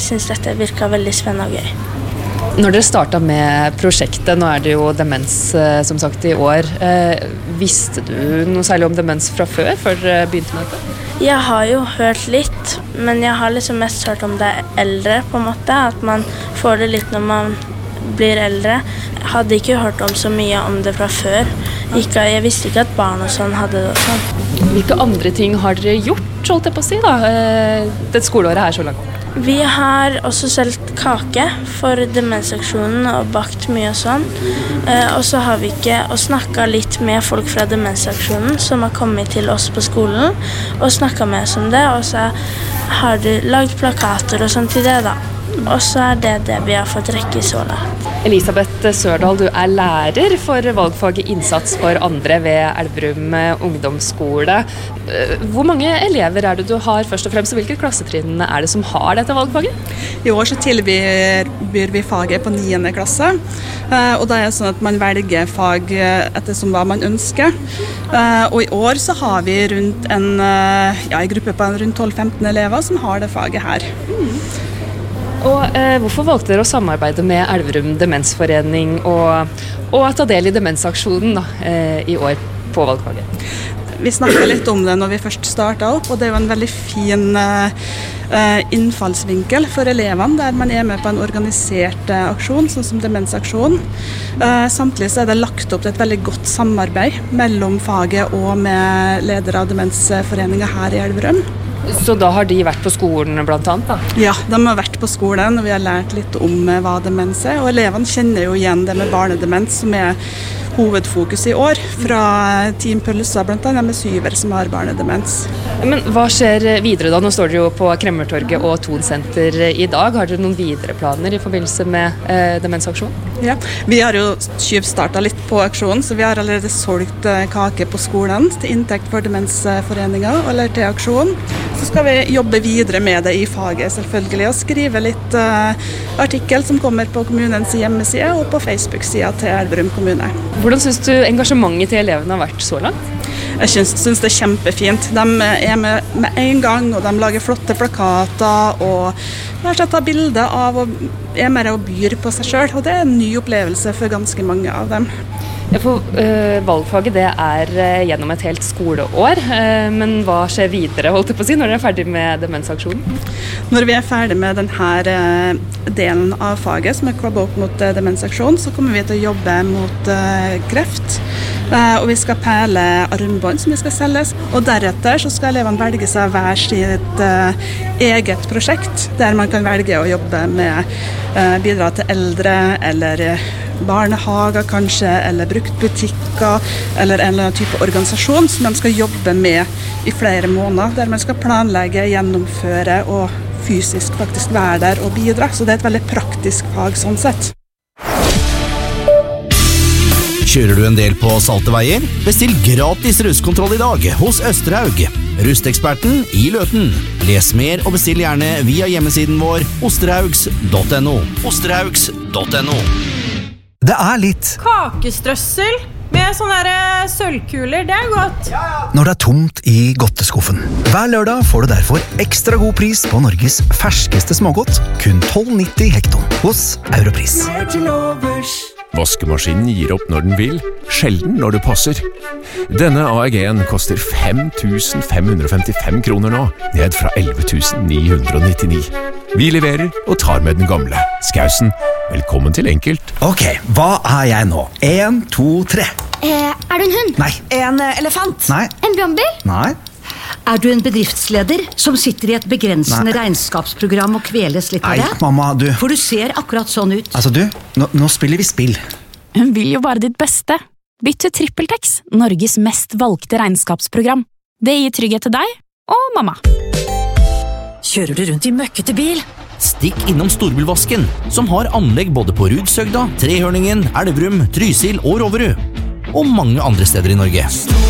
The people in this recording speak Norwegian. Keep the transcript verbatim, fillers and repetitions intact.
jeg synes dette virket veldig spennende og gøy. Når dere startet med prosjektet, nå er det jo demens som sagt i år, eh, visste du noe særlig om demens fra før, før dere begynte med dette? Jeg har jo hørt litt, men jeg har liksom mest hørt om det eldre på en måte, at man får det litt når man blir eldre. Jeg hadde ikke hørt om så mye om det fra før. Ikke, jeg visste ikke at barn og sånn hadde det og sånn. Hvilke andre ting har dere gjort, holdt jeg på å si, da, det skoleåret her så langt? Vi har også solgt kake for demensaksjonen og bakt mye og sånn. Eh, og så har vi ikke og snakket litt med folk fra demensaksjonen som har kommet til oss på skolen og snakket med oss om det. Og så har de lagd plakater og sånn til det da. Og så er det det vi har fått rekke så langt. Elisabeth Sørdal, du er lærer for valgfaget innsats for andre ved Elverum ungdomsskole. Hvor mange elever er det du har først og fremst, og hvilke klassetrinn er det som har dette valgfaget? I år så tilbyr vi faget på niende klasse, og da er det sånn at man velger fag etter som hva man ønsker. Og i år så har vi rundt en, ja, en gruppe på rundt tolv til femten elever som har det faget her. Mm. Og eh, Hvorfor valgte dere å samarbeide med Elverum demensforening og, og ta del i demensaksjonen da, eh, i år på valgfaget? Vi snakket litt om det når vi først startet opp, og det er jo en veldig fin eh, innfallsvinkel for elevene, der man er med på en organisert eh, aksjon, sånn som demensaksjon. Eh, samtidig så er det lagt opp til et veldig godt samarbeid mellom faget og med ledere av demensforeningen her i Elverum. Så da har de vært på skolen blant annet da? Ja, de har vært på skolen, og vi har lært litt om hva demens er. Og elevene kjenner jo igjen det med barnedemens, som er hovedfokus i år, fra Team Pølsa, blant annet med syver som har barnedemens. Men hva skjer videre da? Nå står dere jo på Kremmertorget og Thon Senter i dag. Har dere noen videre planer i forbindelse med eh, demensaksjonen? Ja, vi har jo tjuvstartet litt på aksjonen, så vi har allerede solgt eh, kake på skolen til inntekt for demensforeningen, eller til aksjonen. Så skal vi jobbe videre med det i faget selvfølgelig, og skrive litt uh, artikkel som kommer på kommunens hjemmeside og på Facebook-sida til Elverum kommune. Hvordan synes du engasjementet til elevene har vært så langt? Jeg synes, synes det er kjempefint. De er med med en gang, og de lager flotte plakater, og de tar bilder av og er med og byr på seg selv, og det er en ny opplevelse for ganske mange av dem. Ja, for uh, valgfaget det er uh, gjennom et helt skoleår, uh, men hva skjer videre, holdt jeg på å si, når dere er ferdig med demensaksjonen? Når vi er ferdig med denne uh, delen av faget som er koblet opp mot uh, demensaksjon, så kommer vi til å jobbe mot uh, kreft, uh, og vi skal pæle armbånd som vi skal selges, og deretter så skal elevene velge seg hver sitt uh, eget prosjekt, der man kan velge å jobbe med uh, bidra til eldre, eller uh, barnehager kanskje, eller bruktbutikker, eller en eller annen type organisasjon som de skal jobbe med i flere måneder, der man skal planlegge, gjennomføre og fysisk faktisk være der og bidra. Så det er et veldig praktisk fag sånn sett. Kjører du en del på salte veier? Bestill gratis rustkontroll i dag hos Østerhaug. Rusteksperten i Løten. Les mer og bestill gjerne via hjemmesiden vår osterhaugs punktum no. osterhaugs punktum no. Det er litt kakestrøssel med sånne der sølvkuler, det er godt. Når det er tomt i godteskuffen. Hver lørdag får du derfor ekstra god pris på Norges ferskeste smågodt, kun tolv nitti hekton hos Europris. Vaskemaskinen gir opp når den vil, sjelden når det passer. Denne A E G-en koster fem tusen fem hundre og femtifem kroner nå, ned fra elleve tusen ni hundre og nittini. Vi leverer og tar med den gamle. Skausen, velkommen til Enkelt. Ok, hva er jeg nå? En, to, tre. Eh, er du en hund? Nei. En uh, elefant? Nei. En brannbil? Nei. Er du en bedriftsleder som sitter i et begrensende Nei. regnskapsprogram og kveles litt av det? Nei, mamma, du... For du ser akkurat sånn ut. Altså, du, nå, nå spiller vi spill. Hun vil jo bare ditt beste. Bytt til TrippelTex, Norges mest valgte regnskapsprogram. Det gir trygghet til deg og mamma. Kjører du rundt i møkkete bil? Stikk innom Storbilvasken, som har anlegg både på Rudsøgda, Trehørningen, Elverum, Trysil og Roverud. Og mange andre steder i Norge.